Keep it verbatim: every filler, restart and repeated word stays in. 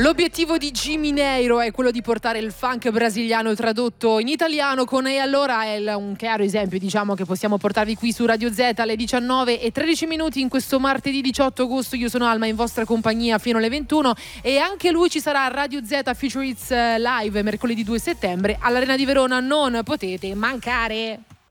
L'obiettivo di G Mineiro è quello di portare il funk brasiliano tradotto in italiano con E allora è un chiaro esempio, diciamo, che possiamo portarvi qui su Radio Z alle diciannove e tredici minuti in questo martedì diciotto agosto. Io sono Alma in vostra compagnia fino alle ventuno e anche lui ci sarà a Radio Z Future Hits Live mercoledì due settembre all'Arena di Verona, non potete mancare.